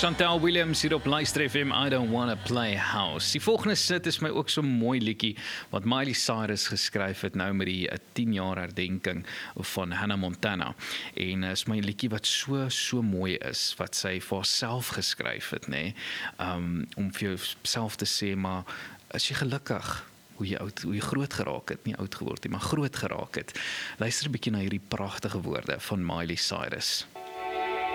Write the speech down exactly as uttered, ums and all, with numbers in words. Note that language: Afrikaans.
Chantel Williams hier op Luister F M, I Don't Wanna Play House. Die volgende sit is my ook so mooi liedjie wat Miley Cyrus geskryf het nou met die tien jaar herdenking van Hannah Montana. En is my liedjie wat so so mooi is, wat sy vir haarself geskryf het, nê? Um, om vir jouself te sê, maar is jy gelukkig? Hoe jy, oud, hoe jy groot geraak het, nie oud geword nie, maar groot geraak het. Luister 'n bietjie na hierdie pragtige woorde van Miley Cyrus.